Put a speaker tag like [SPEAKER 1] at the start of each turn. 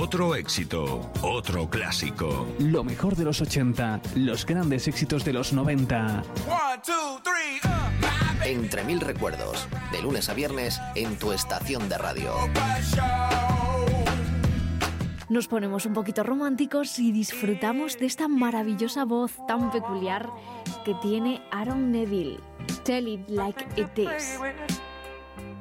[SPEAKER 1] Otro éxito, otro clásico.
[SPEAKER 2] Lo mejor de los 80, los grandes éxitos de los 90.
[SPEAKER 3] Entre mil recuerdos, de lunes a viernes en tu estación de radio.
[SPEAKER 4] Nos ponemos un poquito románticos y disfrutamos de esta maravillosa voz tan peculiar que tiene Aaron Neville. Tell It Like It Is.